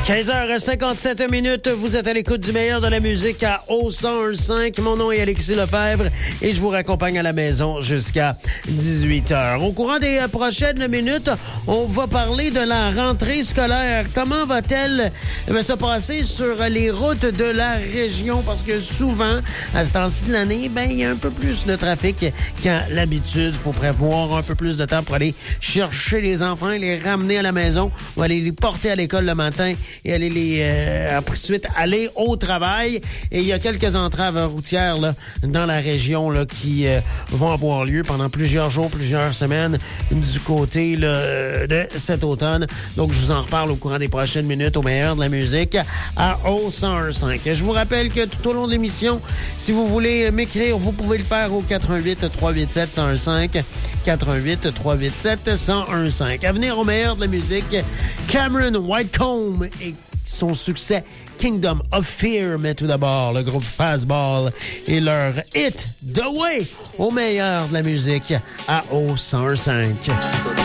15h57, vous êtes à l'écoute du meilleur de la musique à O101.5. Mon nom est Alexis Lefebvre et je vous raccompagne à la maison jusqu'à 18h. Au courant des prochaines minutes, on va parler de la rentrée scolaire. Comment va-t-elle se passer sur les routes de la région? Parce que souvent, à ce temps-ci de l'année, il y a un peu plus de trafic qu'à l'habitude. Il faut prévoir un peu plus de temps pour aller chercher les enfants et les ramener à la maison ou aller les porter à l'école le matin et aller après suite aller au travail. Et il y a quelques entraves routières là, dans la région là, qui vont avoir lieu pendant plusieurs jours, plusieurs semaines du côté là, de cet automne. Donc, je vous en reparle au courant des prochaines minutes au meilleur de la musique à O101.5. Je vous rappelle que tout au long de l'émission, si vous voulez m'écrire, vous pouvez le faire au 88-387-1015, 88-387-1015. À venir au meilleur de la musique, Cameron Whitecomb et son succès Kingdom of Fear, mais tout d'abord le groupe Fastball et leur hit The Way au meilleur de la musique à O101.5.